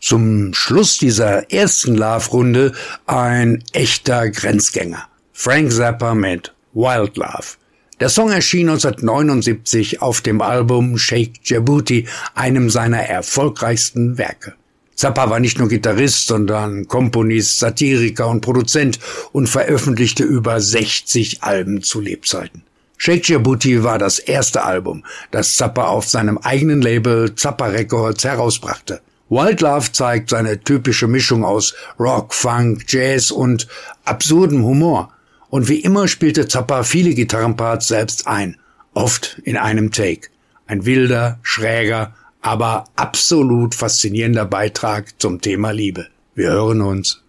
Zum Schluss dieser ersten Love-Runde ein echter Grenzgänger. Frank Zappa mit Wild Love. Der Song erschien 1979 auf dem Album Shake Your Booty, einem seiner erfolgreichsten Werke. Zappa war nicht nur Gitarrist, sondern Komponist, Satiriker und Produzent und veröffentlichte über 60 Alben zu Lebzeiten. Shake Your Booty war das erste Album, das Zappa auf seinem eigenen Label Zappa Records herausbrachte. Wild Love zeigt seine typische Mischung aus Rock, Funk, Jazz und absurdem Humor. Und wie immer spielte Zappa viele Gitarrenparts selbst ein, oft in einem Take. Ein wilder, schräger, aber absolut faszinierender Beitrag zum Thema Liebe. Wir hören uns.